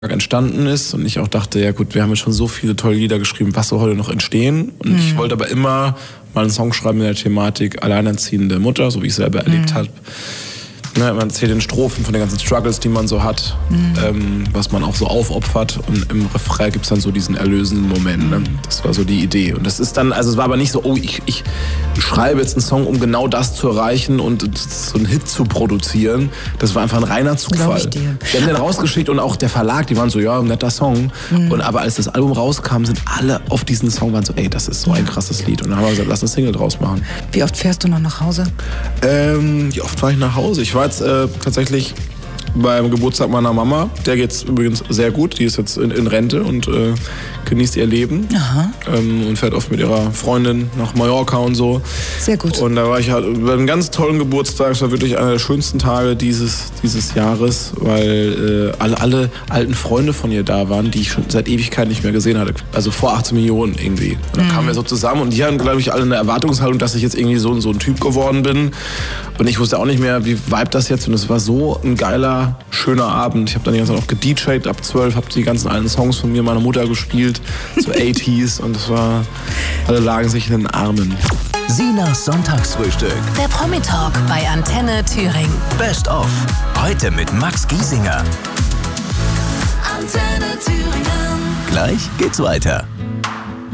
entstanden ist und ich auch dachte, ja gut, wir haben jetzt schon so viele tolle Lieder geschrieben, was soll heute noch entstehen? Und ich wollte aber immer mal einen Song schreiben mit der Thematik alleinerziehende Mutter, so wie ich es selber erlebt habe. Ne, man erzählt in Strophen von den ganzen Struggles, die man so hat, was man auch so aufopfert, und im Refrain gibt's dann so diesen erlösenden Moment. Ne? Das war so die Idee. Und das ist dann, also es war aber nicht so, oh, ich schreibe jetzt einen Song, um genau das zu erreichen und so einen Hit zu produzieren. Das war einfach ein reiner Zufall. Wir haben den rausgeschickt und auch der Verlag, die waren so, ja, ein netter Song. Und aber als das Album rauskam, sind alle auf diesen Song, waren so, ey, das ist so ein krasses Lied. Und dann haben wir gesagt, lass eine Single draus machen. Wie oft fährst du noch nach Hause? Wie oft fahre ich nach Hause? Ich war jetzt tatsächlich beim Geburtstag meiner Mama. Der geht's übrigens sehr gut. Die ist jetzt in Rente und genießt ihr Leben. Und fährt oft mit ihrer Freundin nach Mallorca und so. Sehr gut. Und da war ich halt über einen ganz tollen Geburtstag. Es war wirklich einer der schönsten Tage dieses Jahres, weil alle alten Freunde von ihr da waren, die ich schon seit Ewigkeit nicht mehr gesehen hatte. Also vor 18 Millionen irgendwie. Und dann kamen wir so zusammen und die hatten, glaube ich, alle eine Erwartungshaltung, dass ich jetzt irgendwie so ein Typ geworden bin. Und ich wusste auch nicht mehr, wie vibe das jetzt. Und es war so ein geiler, schöner Abend. Ich habe dann die ganze Zeit auch gedjayt ab 12, habe die ganzen alten Songs von mir, meiner Mutter gespielt, so 80s. Und es war, alle lagen sich in den Armen. Sinas Sonntagsfrühstück. Der Promi-Talk bei Antenne Thüringen. Best of. Heute mit Max Giesinger. Antenne Thüringen. Gleich geht's weiter.